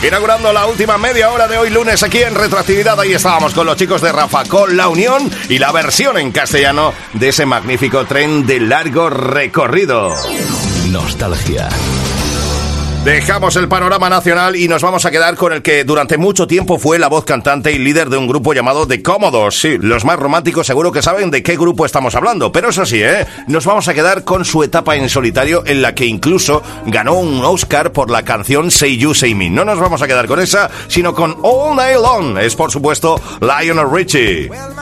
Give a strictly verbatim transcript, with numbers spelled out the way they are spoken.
inaugurando la última media hora de hoy lunes aquí en Retroactividad. Ahí estábamos con los chicos de Rafa, con La Unión y la versión en castellano de ese magnífico Tren de largo recorrido. Nostalgia. Dejamos el panorama nacional y nos vamos a quedar con el que durante mucho tiempo fue la voz cantante y líder de un grupo llamado The Commodores. Sí, los más románticos seguro que saben de qué grupo estamos hablando, pero eso sí, ¿eh? Nos vamos a quedar con su etapa en solitario, en la que incluso ganó un Oscar por la canción Say You, Say Me. No nos vamos a quedar con esa, sino con All Night Long. Es por supuesto Lionel Richie.